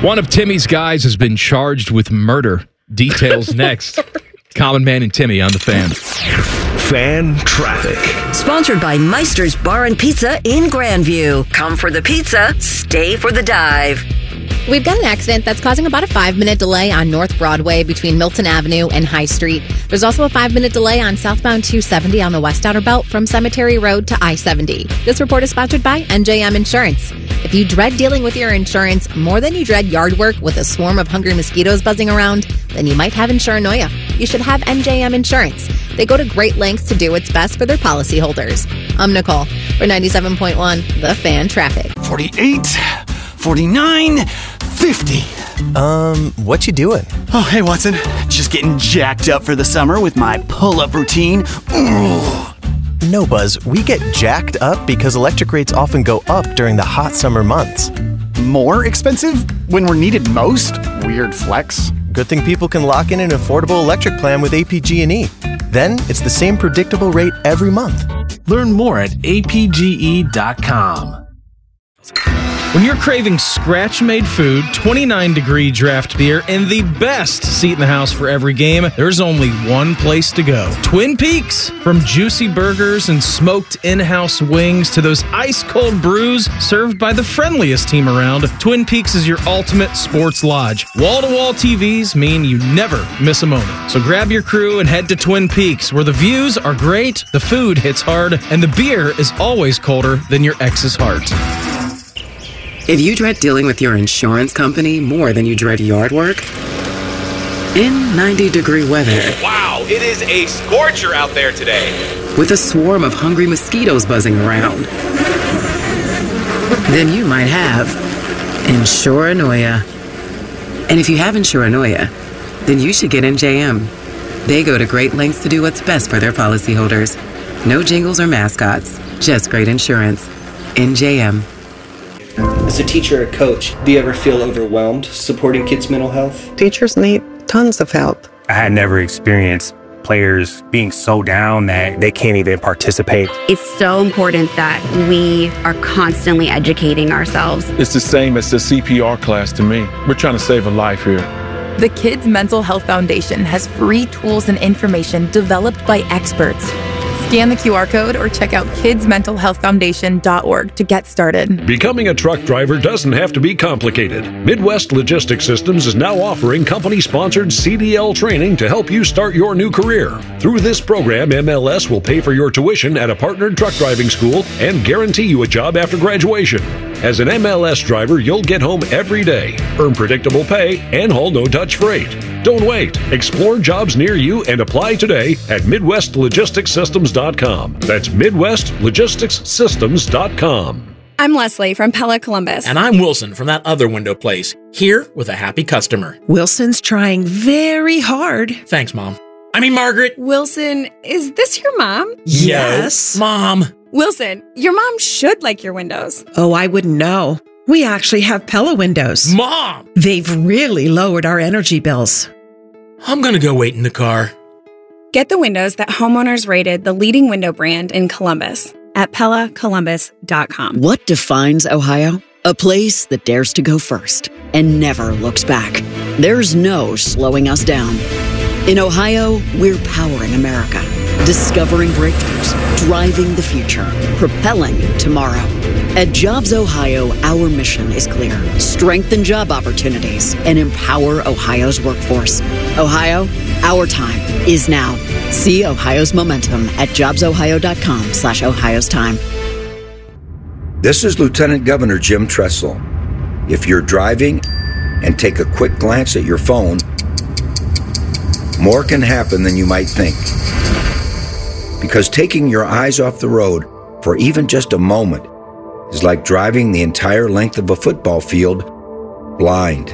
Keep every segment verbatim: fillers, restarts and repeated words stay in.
One of Timmy's guys has been charged with murder. Details next. Common Man and Timmy on the Fan. Fan Traffic. Sponsored by Meister's Bar and Pizza in Grandview. Come for the pizza, stay for the dive. We've got an accident that's causing about a five-minute delay on North Broadway between Milton Avenue and High Street. There's also a five-minute delay on southbound two seventy on the West Outer Belt from Cemetery Road to I seventy. This report is sponsored by N J M Insurance. If you dread dealing with your insurance more than you dread yard work with a swarm of hungry mosquitoes buzzing around, then you might have insuranoia. You should have N J M Insurance. They go to great lengths to do what's best for their policyholders. I'm Nicole for ninety-seven point one, The Fan Traffic. forty-eight, forty-nine, fifty. Um, what you doing? Oh, hey, Watson. Just getting jacked up for the summer with my pull-up routine. Ooh. No, Buzz. We get jacked up because electric rates often go up during the hot summer months. More expensive when we're needed most? Weird flex. Good thing people can lock in an affordable electric plan with A P G and E. Then it's the same predictable rate every month. Learn more at A P G E dot com. When you're craving scratch-made food, twenty-nine degree draft beer, and the best seat in the house for every game, there's only one place to go. Twin Peaks. From juicy burgers and smoked in-house wings to those ice-cold brews served by the friendliest team around, Twin Peaks is your ultimate sports lodge. Wall-to-wall T Vs mean you never miss a moment. So grab your crew and head to Twin Peaks, where the views are great, the food hits hard, and the beer is always colder than your ex's heart. If you dread dealing with your insurance company more than you dread yard work, in ninety degree weather. Wow, it is a scorcher out there today. With a swarm of hungry mosquitoes buzzing around, then you might have insuranoia. And if you have insuranoia, then you should get N J M. They go to great lengths to do what's best for their policyholders. No jingles or mascots, just great insurance. N J M. As a teacher or coach, do you ever feel overwhelmed supporting kids' mental health? Teachers need tons of help. I had never experienced players being so down that they can't even participate. It's so important that we are constantly educating ourselves. It's the same as the C P R class to me. We're trying to save a life here. The Kids Mental Health Foundation has free tools and information developed by experts. Scan the Q R code or check out kids mental health foundation dot org to get started. Becoming a truck driver doesn't have to be complicated. Midwest Logistics Systems is now offering company-sponsored C D L training to help you start your new career. Through this program, M L S will pay for your tuition at a partnered truck driving school and guarantee you a job after graduation. As an M L S driver, you'll get home every day, earn predictable pay, and haul no-touch freight. Don't wait. Explore jobs near you and apply today at Midwest Logistics Systems dot com. That's Midwest Logistics Systems dot com. I'm Leslie from Pella Columbus. And I'm Wilson from that other window place, here with a happy customer. Wilson's trying very hard. Thanks, Mom. I mean, Margaret. Wilson, is this your mom? Yes. Yo, Mom. Wilson, your mom should like your windows. Oh, I wouldn't know. We actually have Pella windows. Mom! They've really lowered our energy bills. I'm gonna go wait in the car. Get the windows that homeowners rated the leading window brand in Columbus at Pella Columbus dot com. What defines Ohio? A place that dares to go first and never looks back. There's no slowing us down. In Ohio, we're powering America, discovering breakthroughs, driving the future, propelling tomorrow. At Jobs Ohio, our mission is clear. Strengthen job opportunities and empower Ohio's workforce. Ohio, our time is now. See Ohio's momentum at jobs ohio dot com slash Ohio's time. This is Lieutenant Governor Jim Tressel. If you're driving and take a quick glance at your phone, more can happen than you might think. Because taking your eyes off the road for even just a moment is like driving the entire length of a football field blind.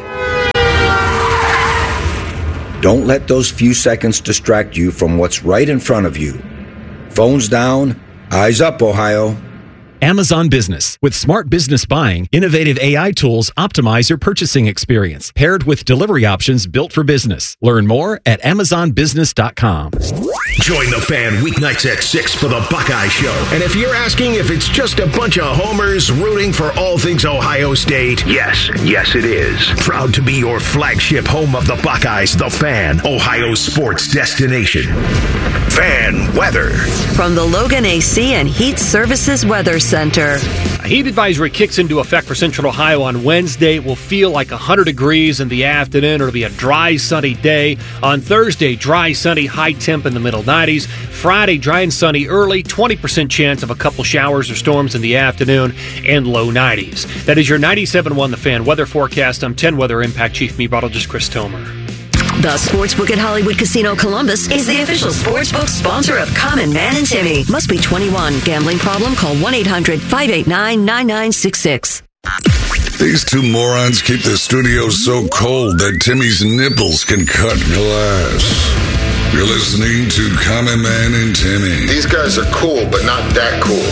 Don't let those few seconds distract you from what's right in front of you. Phones down, eyes up, Ohio. Amazon Business. With smart business buying, innovative A I tools optimize your purchasing experience, paired with delivery options built for business. Learn more at amazon business dot com. Join the Fan weeknights at six for the Buckeye Show. And if you're asking if it's just a bunch of homers rooting for all things Ohio State, yes, yes it is. Proud to be your flagship home of the Buckeyes, the Fan, Ohio's sports destination. Fan weather. From the Logan A C and Heat Services Weather Center. A heat advisory kicks into effect for Central Ohio on Wednesday. It will feel like one hundred degrees in the afternoon. It'll be a dry, sunny day. On Thursday, dry, sunny, high temp in the middle nineties. Friday, dry and sunny early, twenty percent chance of a couple showers or storms in the afternoon, and low nineties. That is your ninety-seven point one The Fan weather forecast. I'm ten Weather Impact Chief Meteorologist Chris Tomer. The Sportsbook at Hollywood Casino Columbus is the official sportsbook sponsor of Common Man and Timmy. Must be twenty-one. Gambling problem? Call one eight hundred five eight nine nine nine six six. These two morons keep the studio so cold that Timmy's nipples can cut glass. You're listening to Common Man and Timmy. These guys are cool, but not that cool.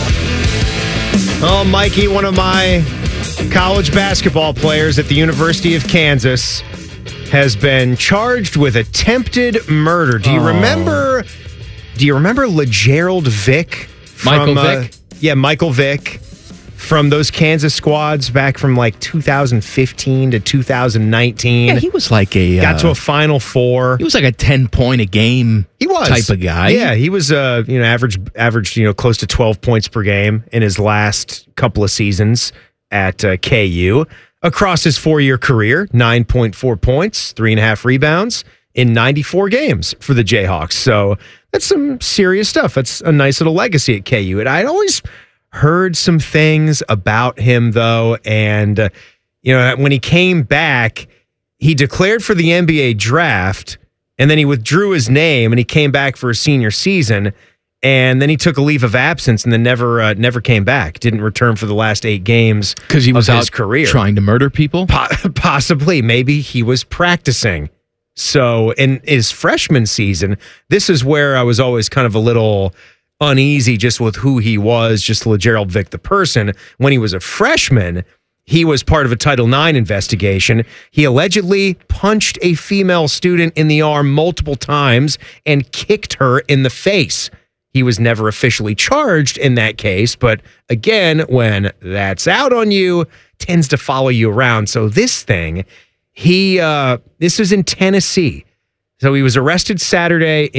Oh, Mikey, one of my college basketball players at the University of Kansas, has been charged with attempted murder. Do you oh. remember? Do you remember LeGerald Vick? From, Michael Vick? Uh, yeah, Michael Vick from those Kansas squads back from like two thousand fifteen to two thousand nineteen. Yeah, he was like a got uh, to a Final Four. He was like a ten point a game. He was type of guy. Yeah, he was uh you know average averaged you know close to twelve points per game in his last couple of seasons at uh, K U. Across his four-year career, nine point four points, three and a half rebounds in ninety-four games for the Jayhawks. So that's some serious stuff. That's a nice little legacy at K U. And I'd always heard some things about him, though. And, uh, you know, when he came back, he declared for the N B A draft, and then he withdrew his name, and he came back for his senior season. And then he took a leave of absence and then never uh, never came back. Didn't return for the last eight games because he was of out his career. Trying to murder people? Po- possibly. Maybe he was practicing. So in his freshman season, this is where I was always kind of a little uneasy just with who he was, just LeGerald Vick, the person. When he was a freshman, he was part of a Title nine investigation. He allegedly punched a female student in the arm multiple times and kicked her in the face. He was never officially charged in that case, but again, when that's out on you, tends to follow you around. So this thing, he uh, this was in Tennessee. So he was arrested Saturday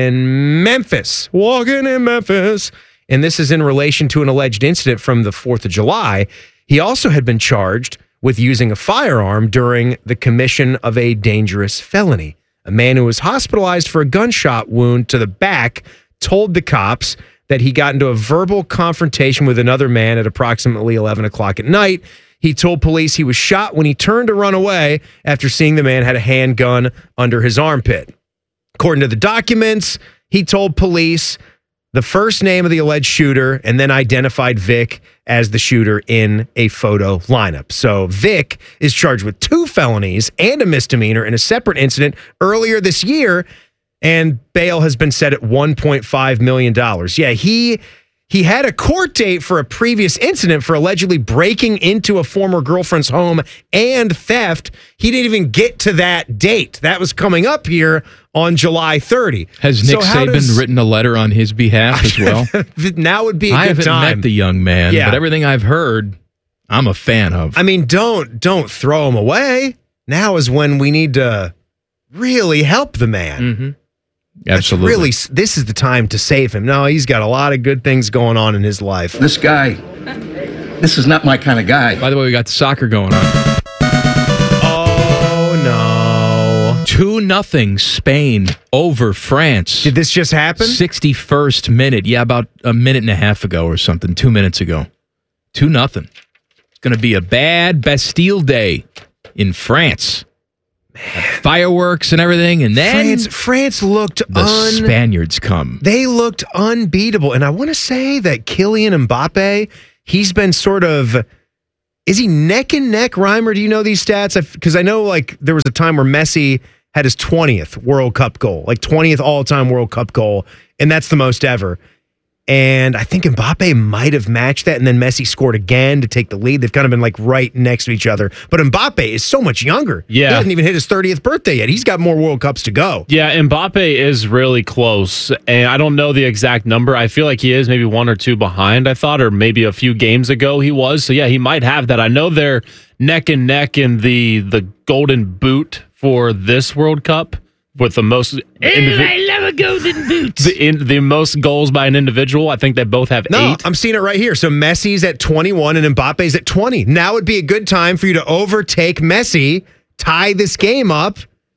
in Memphis, walking in Memphis, and this is in relation to an alleged incident from the fourth of July. He also had been charged with using a firearm during the commission of a dangerous felony. A man who was hospitalized for a gunshot wound to the back told the cops that he got into a verbal confrontation with another man at approximately eleven o'clock at night. He told police he was shot when he turned to run away after seeing the man had a handgun under his armpit. According to the documents, he told police the first name of the alleged shooter and then identified Vick as the shooter in a photo lineup. So Vick is charged with two felonies and a misdemeanor in a separate incident earlier this year, and bail has been set at one point five million dollars. Yeah, he he had a court date for a previous incident for allegedly breaking into a former girlfriend's home and theft. He didn't even get to that date. That was coming up here on July thirtieth. Has Nick so Saban does, written a letter on his behalf as well? Now would be a I good time. I haven't met the young man, yeah. but everything I've heard, I'm a fan of. I mean, don't don't throw him away. Now is when we need to really help the man. Mm-hmm. Absolutely. That's really, this is the time to save him. No, he's got a lot of good things going on in his life. This guy, this is not my kind of guy. By the way, we got the soccer going on. Oh, no. two nothing Spain over France. Did this just happen? sixty-first minute. Yeah, about a minute and a half ago or something. Two minutes ago. two nothing. It's going to be a bad Bastille Day in France. Fireworks and everything, and then France, France looked the un- Spaniards come. They looked unbeatable, and I want to say that Kylian Mbappe, he's been sort of, is he neck and neck, Reimer? Do you know these stats? Because I know like there was a time where Messi had his twentieth World Cup goal, like twentieth all-time World Cup goal, and that's the most ever. And I think Mbappe might have matched that, and then Messi scored again to take the lead. They've kind of been like right next to each other. But Mbappe is so much younger. Yeah. He hasn't even hit his thirtieth birthday yet. He's got more World Cups to go. Yeah, Mbappe is really close. And I don't know the exact number. I feel like he is maybe one or two behind, I thought, or maybe a few games ago he was. So yeah, he might have that. I know they're neck and neck in the, the golden boot for this World Cup. With the most, indivi- I love a golden boot. The, in, the most goals by an individual. I think they both have No, eight. I'm seeing it right here. So Messi's at twenty-one and Mbappe's at twenty. Now would be a good time for you to overtake Messi, tie this game up.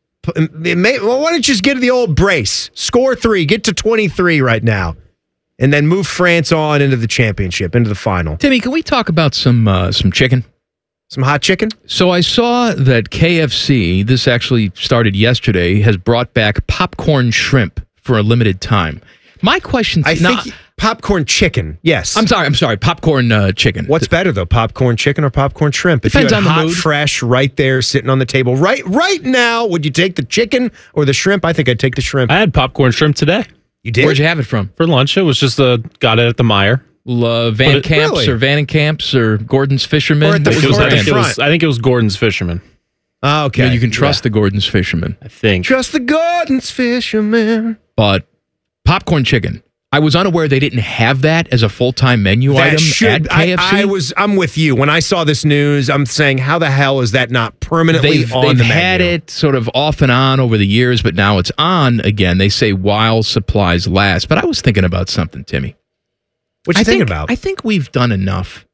It may, well, why don't you just get to the old brace? Score three, get to twenty-three right now, and then move France on into the championship, into the final. Timmy, can we talk about some uh, some chicken? Some hot chicken? So I saw that K F C, this actually started yesterday, has brought back popcorn shrimp for a limited time. My question... I now, think popcorn chicken, yes. I'm sorry, I'm sorry, popcorn uh, chicken. What's better, though, popcorn chicken or popcorn shrimp? Depends if you had on the hot, mood. fresh, right there, sitting on the table, right right now, would you take the chicken or the shrimp? I think I'd take the shrimp. I had popcorn shrimp today. You did? Where'd you have it from? For lunch. It was just, uh, got it at the Meijer. Uh, Van it, Camps really? or Van Camps or Gordon's Fisherman? Or at the, I think, it was, or I, at the think it front. was, I think it was Gordon's Fisherman. Oh, okay. You, know, you can trust Yeah. the Gordon's Fisherman. I think. Trust the Gordon's Fisherman. But popcorn chicken. I was unaware they didn't have that as a full-time menu That item should, at K F C. I, I was, I'm with you. When I saw this news, I'm saying, how the hell is that not permanently They've, on they've the had menu? it sort of off and on over the years, but now it's on again. They say while supplies last. But I was thinking about something, Timmy. What you I thinking think, about? I think we've done enough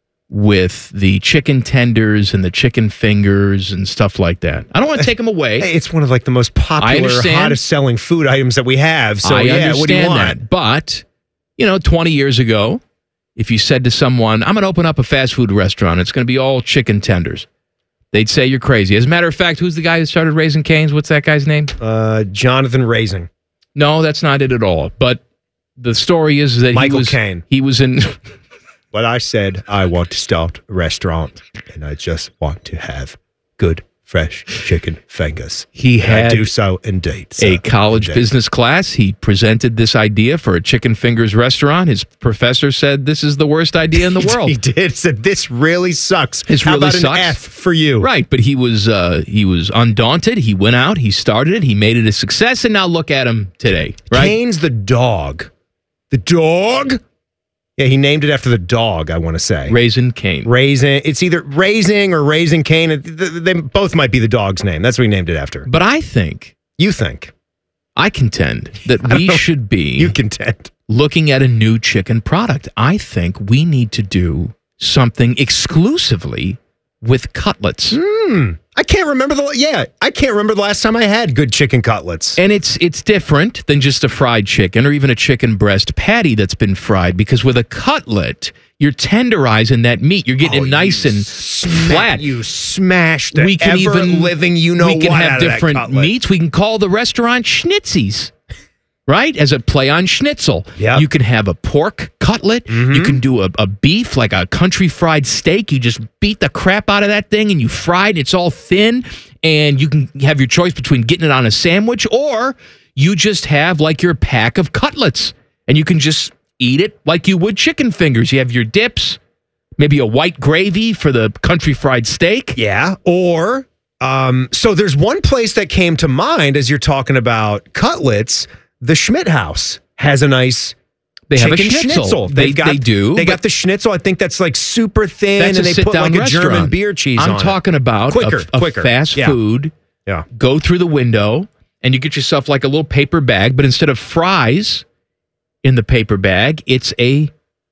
with the chicken tenders and the chicken fingers and stuff like that. I don't want to take them away. Hey, it's one of like the most I popular, understand. hottest selling food items that we have. So I yeah, understand what do you want? that. But, you know, twenty years ago, if you said to someone, I'm going to open up a fast food restaurant, it's going to be all chicken tenders, they'd say you're crazy. As a matter of fact, who's the guy who started Raising Cane's? What's that guy's name? Uh, Jonathan Raising. No, that's not it at all. But the story is that Michael he was, Caine. he was in... But I said I want to start a restaurant, and I just want to have good, fresh chicken fingers. He And had I do so indeed. a sir. college Indeed. business class. He presented this idea for a chicken fingers restaurant. His professor said, this is the worst idea in the world. He did. Said this really sucks. This How really about sucks. an F for you? Right, but he was uh, he was undaunted. He went out, he started it, he made it a success, and now look at him today. Right? Cane's the dog. The dog? Yeah, he named it after the dog, I want to say. Raising Cane. Raising. It's either Raising or Raising Cane. They they both might be the dog's name. That's what he named it after. But I think, You think. I contend that I we don't- should be You contend. looking at a new chicken product. I think we need to do something exclusively with cutlets. Hmm. I can't remember the yeah. I can't remember the last time I had good chicken cutlets. And it's it's different than just a fried chicken or even a chicken breast patty that's been fried, because with a cutlet, you're tenderizing that meat. You're getting Oh, it nice you and sma- flat. You smash the we can ever even living you know we can what have out of that different cutlet. meats. We can call the restaurant Schnitzies. Right? As a play on schnitzel. Yep. You can have a pork cutlet. Mm-hmm. You can do a, a beef, like a country fried steak. You just beat the crap out of that thing and you fry it. It's all thin. And you can have your choice between getting it on a sandwich, or you just have like your pack of cutlets and you can just eat it like you would chicken fingers. You have your dips, maybe a white gravy for the country fried steak. Yeah. Or um, so there's one place that came to mind as you're talking about cutlets. The Schmidt House has a nice They have a chicken schnitzel. They- They've got, they do, They but- got the schnitzel. I think that's like super thin, That's and a they put sit-down like a German restaurant. beer cheese I'm on it. talking about quicker, a, a quicker. fast Yeah. food. Yeah. Go through the window and you get yourself like a little paper bag, but instead of fries in the paper bag, it's a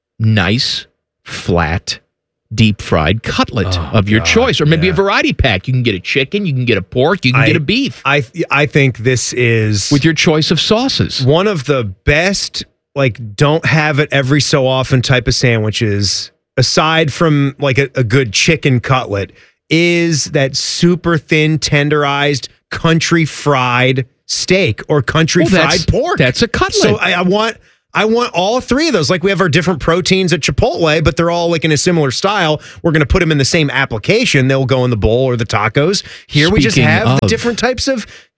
nice, flat, deep fried cutlet Oh, of your God, choice, or maybe yeah. a variety pack. You can get a chicken, you can get a pork, you can I- get a beef I I think this is with your choice of sauces. one of the best, like, don't have it every so often type of sandwiches, aside from like a, a good chicken cutlet, is that super thin, tenderized, country fried steak or country Well, fried that's- pork. that's a cutlet. So I, I want. I want all three of those. Like we have our different proteins at Chipotle, but they're all like in a similar style. We're going to put them in the same application. They'll go in the bowl or the tacos. Here we just Speaking have the of- different types of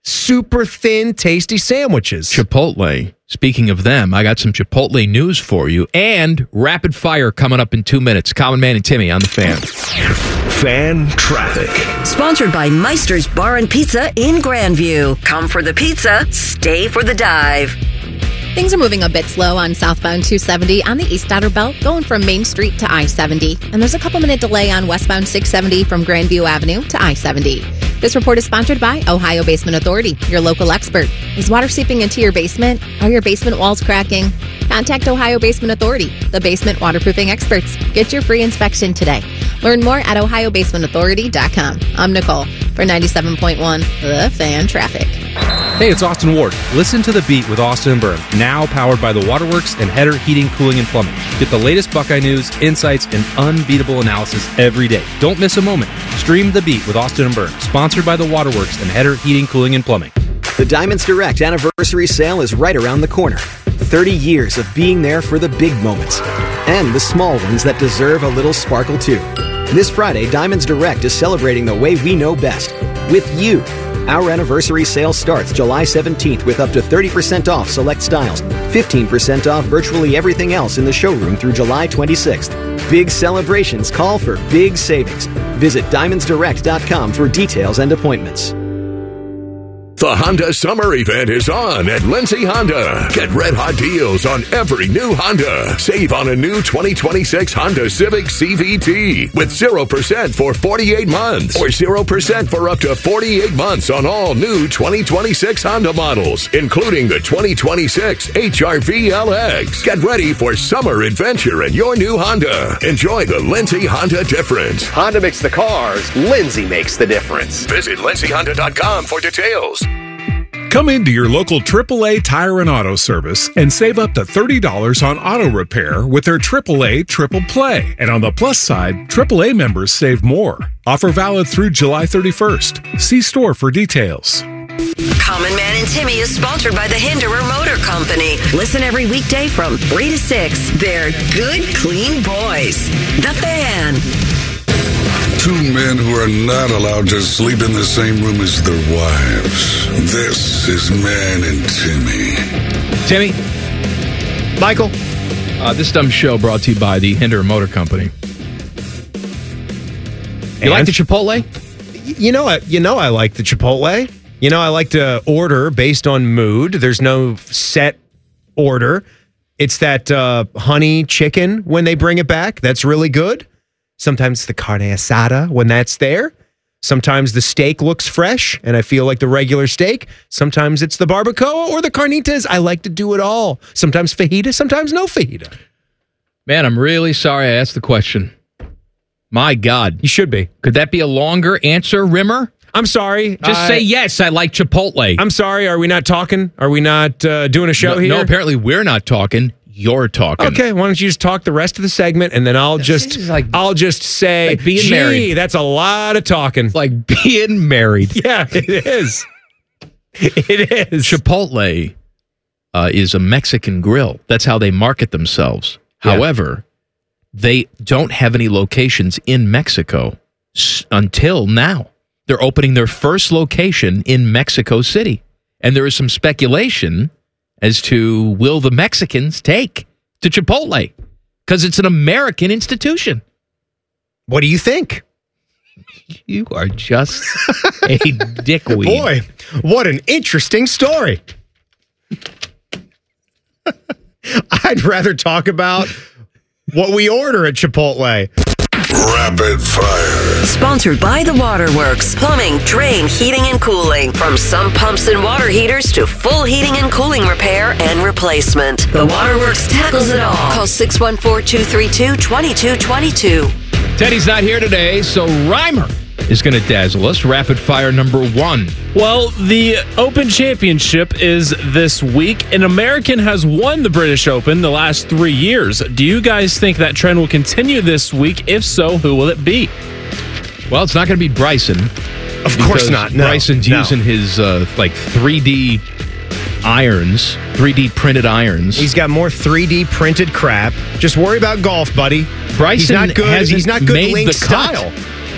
super thin, tasty sandwiches. Chipotle. Speaking of them, I got some Chipotle news for you and rapid fire coming up in two minutes. Common Man and Timmy on the Fan. Fan traffic. Sponsored by Meister's Bar and Pizza in Grandview. Come for the pizza, stay for the dive. Things are moving a bit slow on southbound two seventy on the East Outer Belt, going from Main Street to I seventy. And there's a couple minute delay on westbound six seventy from Grandview Avenue to I seventy. This report is sponsored by Ohio Basement Authority, your local expert. Is water seeping into your basement? Are your basement walls cracking? Contact Ohio Basement Authority, the basement waterproofing experts. Get your free inspection today. Learn more at ohio basement authority dot com. I'm Nicole for ninety-seven point one The Fan Traffic. Hey, it's Austin Ward. Listen to The Beat with Austin and Byrne, now powered by the Waterworks and Header Heating, Cooling, and Plumbing. Get the latest Buckeye news, insights, and unbeatable analysis every day. Don't miss a moment. Stream The Beat with Austin and Byrne, sponsored by the Waterworks and Header Heating, Cooling, and Plumbing. The Diamonds Direct anniversary sale is right around the corner. thirty years of being there for the big moments and the small ones that deserve a little sparkle too. This Friday, Diamonds Direct is celebrating the way we know best, with you. Our anniversary sale starts July seventeenth with up to thirty percent off select styles, fifteen percent off virtually everything else in the showroom through July twenty-sixth. Big celebrations call for big savings. Visit diamonds direct dot com for details and appointments. The Honda Summer Event is on at Lindsay Honda. Get red-hot deals on every new Honda. Save on a new twenty twenty-six Honda Civic C V T with zero percent for forty-eight months or zero percent for up to forty-eight months on all new twenty twenty-six Honda models, including the twenty twenty-six H R V L X. Get ready for summer adventure in your new Honda. Enjoy the Lindsay Honda difference. Honda makes the cars. Lindsay makes the difference. Visit lindsay honda dot com for details. Come into your local triple A Tire and Auto Service and save up to thirty dollars on auto repair with their triple A Triple Play. And on the plus side, triple A members save more. Offer valid through July thirty-first. See store for details. Common Man and Timmy is sponsored by the Hinderer Motor Company. Listen every weekday from three to six. They're good, clean boys. The Fan. Two men who are not allowed to sleep in the same room as their wives. This is Man and Timmy. Timmy. Michael. Uh, this dumb show brought to you by the Hinderer Motor Company. You And? like the Chipotle? You know, I, you know, I like the Chipotle. You know, I like to order based on mood. There's no set order. It's that uh, honey chicken when they bring it back. That's really good. Sometimes the carne asada when that's there. Sometimes the steak looks fresh and I feel like the regular steak. Sometimes it's the barbacoa or the carnitas. I like to do it all. Sometimes fajita, sometimes no fajita. Man, I'm really sorry I asked the question. My God. You should be. Could that be a longer answer, Rimmer? I'm sorry. Just uh, say yes, I like Chipotle. I'm sorry. Are we not talking? Are we not uh, doing a show no, here? No, apparently we're not talking. You're talking. Okay, why don't you just talk the rest of the segment, and then I'll just like, I'll just say, like being gee, married. That's a lot of talking. It's like being married. Yeah, it is. It is. Chipotle uh, is a Mexican grill. That's how they market themselves. Yeah. However, they don't have any locations in Mexico s- until now. They're opening their first location in Mexico City, and there is some speculation as to will the Mexicans take to Chipotle because it's an American institution. What do you think? You are just a dickweed. Boy, what an interesting story. I'd rather talk about what we order at Chipotle. Rapid Fire. Sponsored by the Waterworks. Plumbing, drain, heating, and cooling. From sump pumps and water heaters to full heating and cooling repair and replacement. The Waterworks tackles it all. Call six one four, two three two, two two two two. Teddy's not here today, so Reimer is going to dazzle us. Rapid Fire number one. Well, the Open Championship is this week. An American has won the British Open the last three years. Do you guys think that trend will continue this week? If so, who will it be? Well, it's not going to be Bryson. Of course not. No, Bryson's no. using his uh, like three D irons, three D printed irons. He's got more three D printed crap. Just worry about golf, buddy. Bryson He's not good. hasn't He's not good made link the cut. style.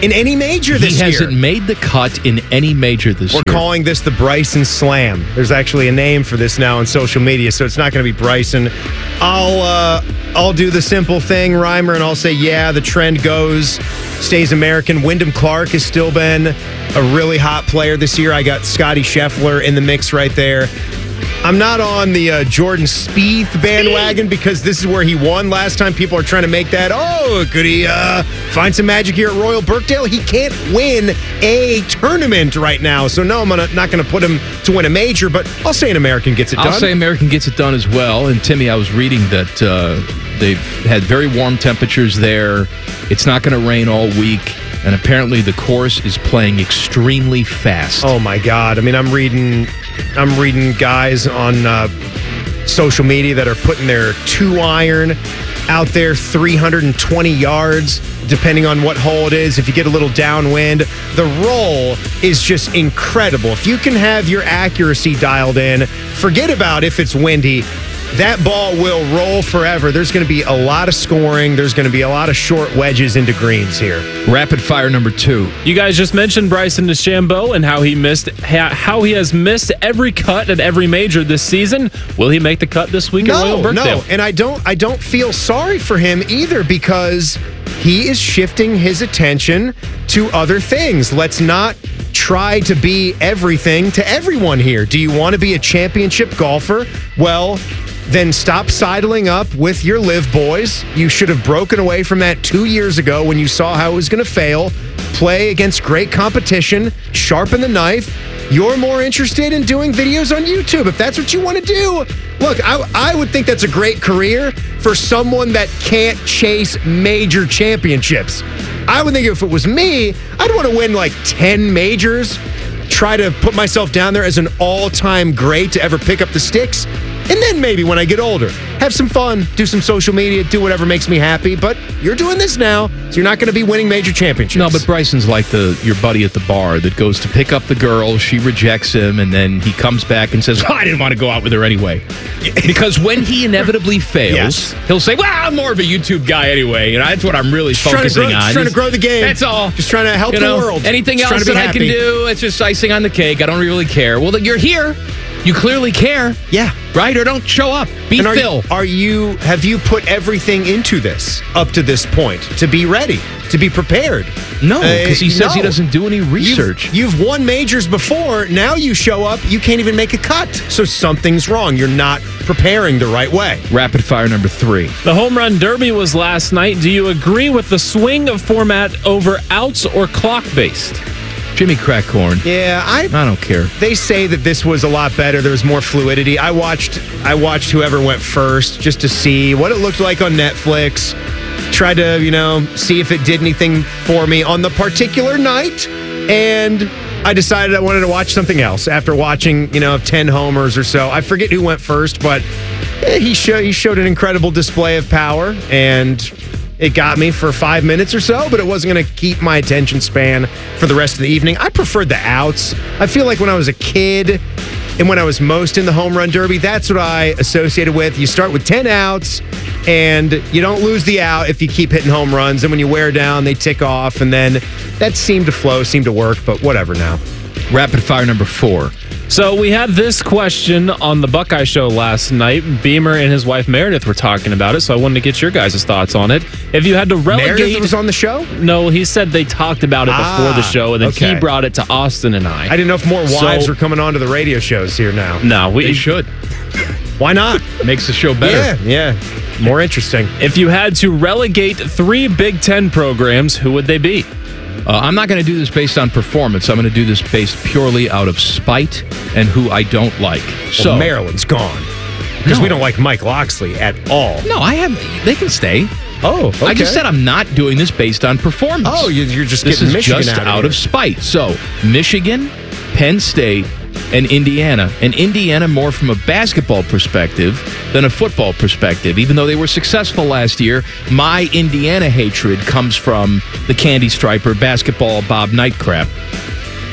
in any major this he year. He hasn't made the cut in any major this We're year. We're calling this the Bryson Slam. There's actually a name for this now on social media, so it's not going to be Bryson. I'll uh, I'll do the simple thing, Reimer, and I'll say, yeah, the trend goes, stays American. Wyndham Clark has still been a really hot player this year. I got Scotty Scheffler in the mix right there. I'm not on the uh, Jordan Spieth bandwagon because this is where he won last time. People are trying to make that, oh, could he uh, find some magic here at Royal Birkdale? He can't win a tournament right now. So, no, I'm gonna, not going to put him to win a major, but I'll say an American gets it done. I'll say American gets it done as well. And, Timmy, I was reading that uh, they've had very warm temperatures there. It's not going to rain all week. And apparently the course is playing extremely fast. Oh, my God. I mean, I'm reading... I'm reading guys on uh, social media that are putting their two iron out there three hundred twenty yards, depending on what hole it is. If you get a little downwind, the roll is just incredible. If you can have your accuracy dialed in, forget about if it's windy. That ball will roll forever. There's going to be a lot of scoring. There's going to be a lot of short wedges into greens here. Rapid fire number two. You guys just mentioned Bryson DeChambeau and how he missed, how he has missed every cut at every major this season. Will he make the cut this week no, at Royal Birkdale? No, and I don't. I don't feel sorry for him either because he is shifting his attention to other things. Let's not try to be everything to everyone here. Do you want to be a championship golfer? Well, then stop sidling up with your live boys. You should have broken away from that two years ago when you saw how it was going to fail. Play against great competition. Sharpen the knife. You're more interested in doing videos on YouTube. If that's what you want to do, look, I, I would think that's a great career for someone that can't chase major championships. I would think if it was me, I'd want to win like ten majors, try to put myself down there as an all-time great to ever pick up the sticks. And then maybe when I get older, have some fun, do some social media, do whatever makes me happy. But you're doing this now, so you're not going to be winning major championships. No, but Bryson's like the your buddy at the bar that goes to pick up the girl, she rejects him, and then he comes back and says, well, I didn't want to go out with her anyway. Because when he inevitably fails, yes. he'll say, well, I'm more of a YouTube guy anyway. You know, that's what I'm really just focusing trying grow, on. Just trying to grow the game. That's all. Just trying to help you the know, world. Anything just else that I can do, it's just icing on the cake. I don't really care. Well, you're here. You clearly care. Yeah. Right? Or don't show up. Be and are Phil. You, are you, have you put everything into this up to this point to be ready, to be prepared? No, because uh, he says no. he doesn't do any research. You've, you've won majors before. Now you show up, you can't even make a cut. So something's wrong. You're not preparing the right way. Rapid fire number three. The Home Run Derby was last night. Do you agree with the swing of format over outs or clock-based? Jimmy Crackhorn. Yeah, I I don't care. They say that this was a lot better. There was more fluidity. I watched I watched whoever went first just to see what it looked like on Netflix. Tried to, you know, see if it did anything for me on the particular night. And I decided I wanted to watch something else after watching, you know, ten homers or so. I forget who went first, but eh, he showed he showed an incredible display of power, and it got me for five minutes or so, but it wasn't going to keep my attention span for the rest of the evening. I preferred the outs. I feel like when I was a kid and when I was most in the home run derby, that's what I associated with. You start with ten outs, and you don't lose the out if you keep hitting home runs. And when you wear down, they tick off, and then that seemed to flow, seemed to work, but whatever now. Rapid fire number four. So we had this question on the Buckeye Show last night. Beamer and his wife Meredith were talking about it, so I wanted to get your guys' thoughts on it. If you had to relegate... Meredith was on the show? No, he said they talked about it ah, before the show, and then okay. he brought it to Austin and I. I didn't know if more wives so, were coming onto the radio shows here now. No, we they should. Why not? Makes the show better. Yeah, yeah. More interesting. If you had to relegate three Big Ten programs, who would they be? Uh, I'm not going to do this based on performance. I'm going to do this based purely out of spite and who I don't like. So well, Maryland's gone because no. we don't like Mike Loxley at all. No, I have. They can stay. Oh, okay. I just said I'm not doing this based on performance. Oh, you're just this getting is Michigan just out, of, out of spite. So Michigan, Penn State, and Indiana. And Indiana more from a basketball perspective than a football perspective. Even though they were successful last year, my Indiana hatred comes from the candy striper basketball Bob Knight crap.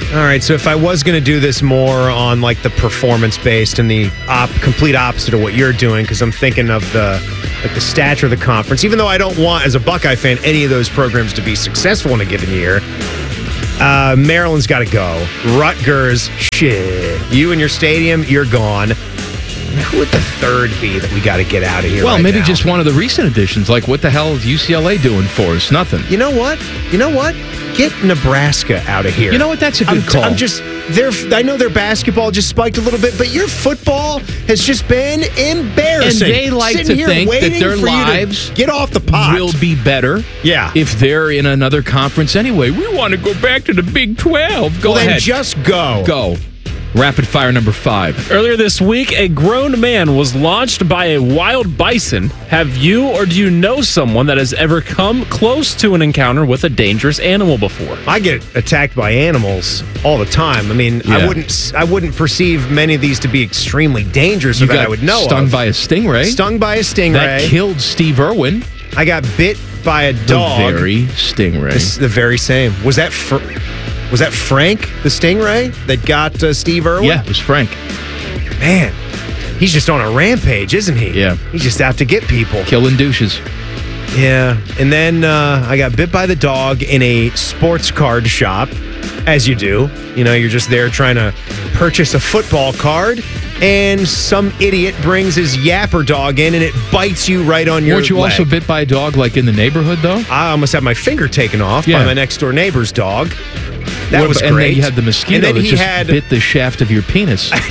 All right, so if I was going to do this more on like the performance-based and the op- complete opposite of what you're doing, because I'm thinking of the like the stature of the conference, even though I don't want, as a Buckeye fan, any of those programs to be successful in a given year, uh, Maryland's got to go. Rutgers, shit. You and your stadium, you're gone. Who would the third be that we got to get out of here Well, right maybe now? just one of the recent additions. Like, what the hell is U C L A doing for us? Nothing. You know what? You know what? Get Nebraska out of here. You know what? That's a good I'm, call. I'm just their. I know their basketball just spiked a little bit, but your football has just been embarrassing. And they like Sitting to here think that waiting their for you to lives get off the pot will be better. Yeah. If they're in another conference anyway. We want to go back to the Big twelve. Go well, ahead. Then just go. Go. Rapid fire number five. Earlier this week, a grown man was launched by a wild bison. Have you or do you know someone that has ever come close to an encounter with a dangerous animal before? I get attacked by animals all the time. I mean, I Yeah. wouldn't. I wouldn't perceive many of these to be extremely dangerous, or You that got I would know. stung of. by a stingray. Stung by a stingray. That killed Steve Irwin. I got bit by a dog. The very stingray. It's the very same. Was that fr- was that Frank the stingray that got uh, Steve Irwin? Yeah, it was Frank. Man, he's just on a rampage, isn't he? Yeah. He's just out to get people. Killing douches. Yeah. And then uh, I got bit by the dog in a sports card shop, as you do. You know, you're just there trying to purchase a football card, and some idiot brings his yapper dog in, and it bites you right on your Weren't you leg. also bit by a dog like in the neighborhood, though? I almost had my finger taken off Yeah. by my next door neighbor's dog. That What was about- great. And then you had the mosquito And then that he just had, bit the shaft of your penis. I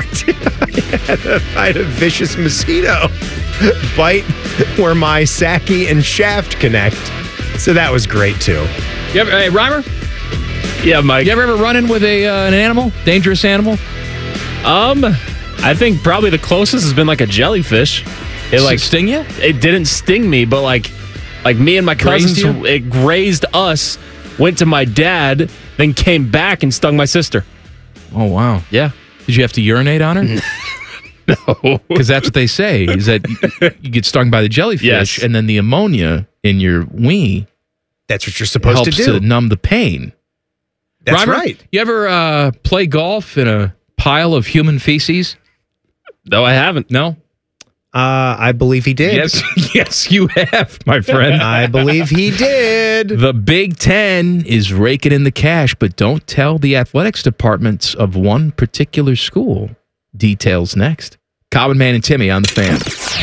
had, a, I had a vicious mosquito bite where my Saki and shaft connect. So that was great too. You ever, hey, Reimer? Yeah, Mike. You ever ever run in with a uh, an animal? Dangerous animal? Um, I think probably the closest has been like a jellyfish. It Does like it sting you? It didn't sting me, but like, like me and my Grazed cousins, you? it grazed us. Went to my dad, then came back and stung my sister. Oh, wow. Yeah. Did you have to urinate on her? No. Because that's what they say, is that you, you get stung by the jellyfish, Yes. and then the ammonia in your wee That's what you're supposed helps to do. to numb the pain. That's Reimer, right. You ever uh, play golf in a pile of human feces? No, I haven't. No? Uh, I believe he did. Yes, yes, you have, my friend. I believe he did. The Big Ten is raking in the cash, but don't tell the athletics departments of one particular school. Details next. Common Man and Timmy on the Fan.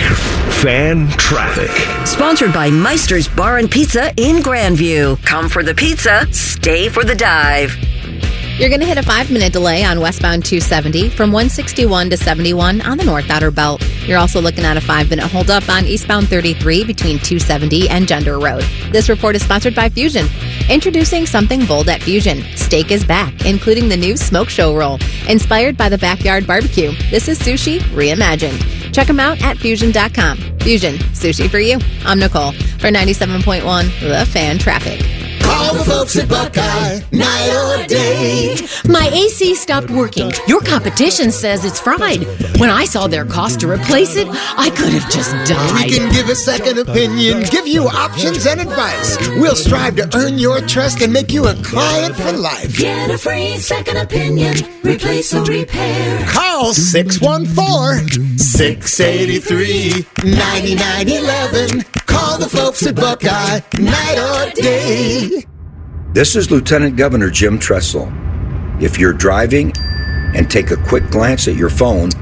Fan traffic. Sponsored by Meister's Bar and Pizza in Grandview. Come for the pizza, stay for the dive. You're going to hit a five-minute delay on westbound two seventy from one sixty-one to seventy-one on the North Outer Belt. You're also looking at a five-minute holdup on eastbound thirty-three between two seventy and Gender Road. This report is sponsored by Fusion. Introducing something bold at Fusion. Steak is back, including the new Smoke Show Roll, inspired by the Backyard Barbecue. This is sushi reimagined. Check them out at fusion dot com. Fusion, sushi for you. I'm Nicole for ninety-seven point one, The Fan Traffic. Call the folks at Buckeye, night or day. My A C stopped working. Your competition says it's fried. When I saw their cost to replace it, I could have just died. We can give a second opinion, give you options and advice. We'll strive to earn your trust and make you a client for life. Get a free second opinion. Replace or repair. Call six one four, six eight three, nine nine one one. Call the folks at Buckeye, night or day. This is Lieutenant Governor Jim Tressel. If you're driving and take a quick glance at your phone,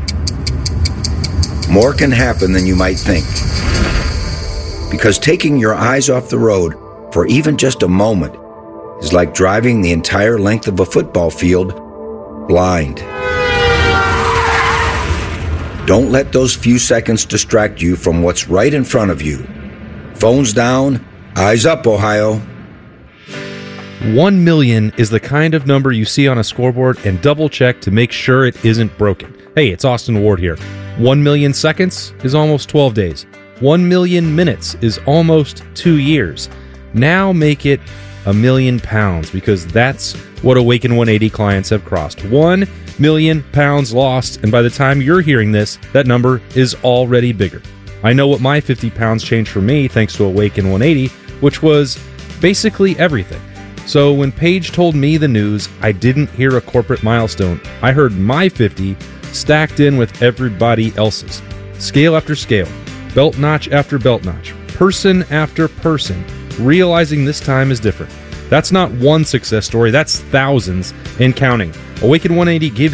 more can happen than you might think. Because taking your eyes off the road for even just a moment is like driving the entire length of a football field blind. Don't let those few seconds distract you from what's right in front of you. Phones down, eyes up, Ohio. One million is the kind of number you see on a scoreboard and double check to make sure it isn't broken. Hey, it's Austin Ward here. One million seconds is almost twelve days. One million minutes is almost two years. Now make it a million pounds, because that's what Awaken one eighty clients have crossed. One million pounds lost, and by the time you're hearing this, that number is already bigger. I know what my fifty pounds changed for me thanks to Awaken one eighty, which was basically everything. So when Paige told me the news, I didn't hear a corporate milestone. I heard my fifty stacked in with everybody else's. Scale after scale, belt notch after belt notch, person after person, realizing this time is different. That's not one success story, that's thousands and counting. Awaken one eighty gives